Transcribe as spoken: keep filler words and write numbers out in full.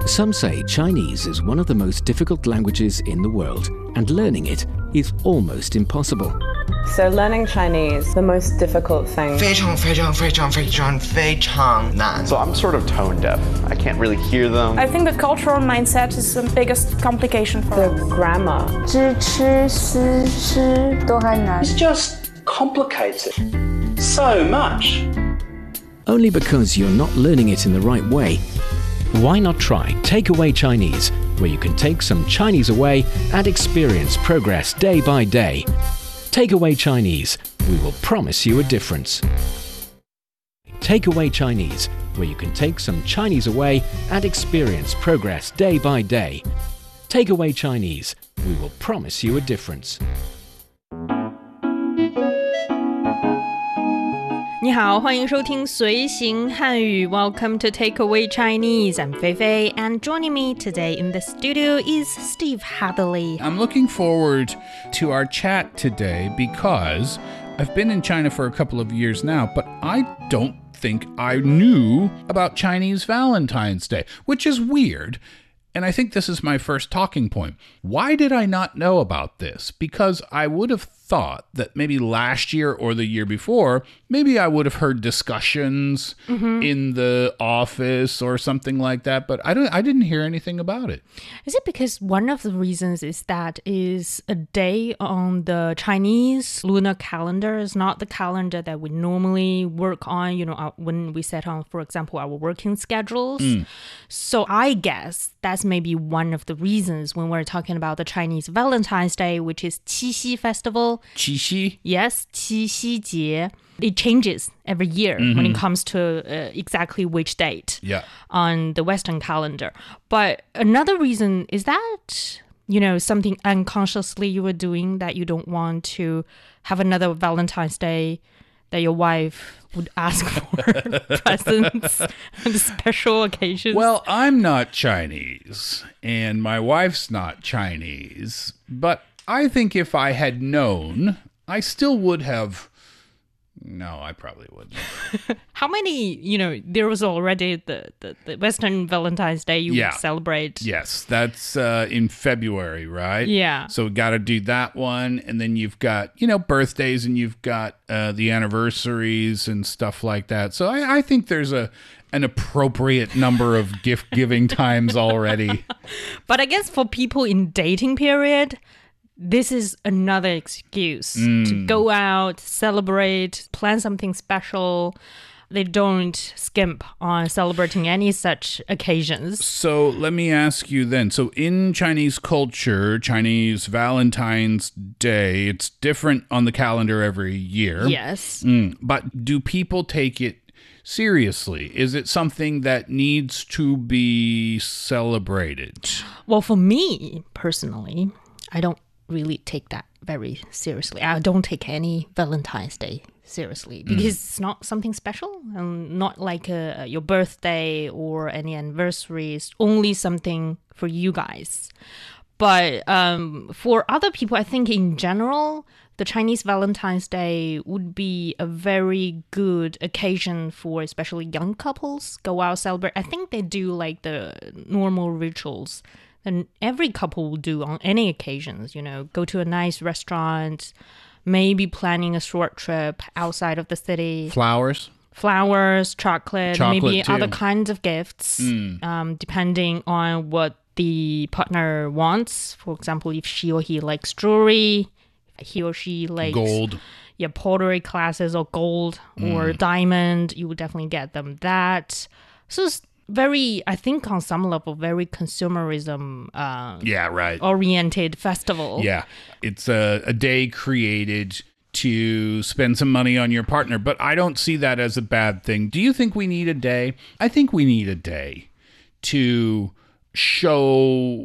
Some say Chinese is one of the most difficult languages in the world, and learning it is almost impossible. So learning Chinese, the most difficult thing. 非常非常非常非常非常难. So I'm sort of tone deaf. I can't really hear them. I think the cultural mindset is the biggest complication for The us. grammar. 知吃思吃都还难。 It's just complicated. So much. Only because you're not learning it in the right way. Why not try Takeaway Chinese, where you can take some Chinese away and experience progress day by day. Takeaway Chinese, we will promise you a difference. Takeaway Chinese, where you can take some Chinese away and experience progress day by day. Takeaway Chinese, we will promise you a difference. 你好，欢迎收听随行汉语 Welcome to Takeaway Chinese. I'm Fei Fei, and joining me today in the studio is Steve Hatherley. I'm looking forward to our chat today because I've been in China for a couple of years now, but I don't think I knew about Chinese Valentine's Day, which is weird. And I think this is my first talking point. Why did I not know about this? Because I would have thought that maybe last year or the year before, maybe I would have heard discussions mm-hmm. in the office or something like that, but I don't I didn't hear anything about it. Is it because one of the reasons is that is a day on the Chinese lunar calendar is not the calendar that we normally work on, you know, when we set on, for example, our working schedules. Mm. So I guess that's maybe one of the reasons when we're talking about the Chinese Valentine's Day, which is Qixi Festival. 七夕? Yes, 七夕节. It changes every year mm-hmm. when it comes to uh, exactly which date yeah. on the Western calendar. But another reason is that, you know, something unconsciously you were doing that you don't want to have another Valentine's Day that your wife would ask for presents on special occasions. Well, I'm not Chinese, and my wife's not Chinese, but I think if I had known, I still would have... No, I probably wouldn't. How many, you know, there was already the, the, the Western Valentine's Day you yeah. celebrate. Yes, that's uh, in February, right? Yeah. So we got to do that one. And then you've got, you know, birthdays and you've got uh, the anniversaries and stuff like that. So I, I think there's a an appropriate number of gift giving times already. But I guess for people in dating period, this is another excuse mm. to go out, celebrate, plan something special. They don't skimp on celebrating any such occasions. So let me ask you then. So in Chinese culture, Chinese Valentine's Day, it's different on the calendar every year. Yes. Mm. But do people take it seriously? Is it something that needs to be celebrated? Well, for me personally, I don't really take that very seriously. I don't take any Valentine's Day seriously because mm. it's not something special and not like a, your birthday or any anniversary. It's only something for you guys. But um, for other people, I think in general, the Chinese Valentine's Day would be a very good occasion for especially young couples go out celebrate. I think they do like the normal rituals and every couple will do on any occasions, you know, go to a nice restaurant, maybe planning a short trip outside of the city. Flowers. Flowers, chocolate, chocolate maybe too. other kinds of gifts, mm. um, depending on what the partner wants. For example, if she or he likes jewelry, he or she likes gold. Yeah, pottery classes or gold mm. or diamond, you would definitely get them that. So it's very, I think on some level, very consumerism uh, yeah, right. oriented festival. Yeah, it's a, a day created to spend some money on your partner, but I don't see that as a bad thing. Do you think we need a day? I think we need a day to show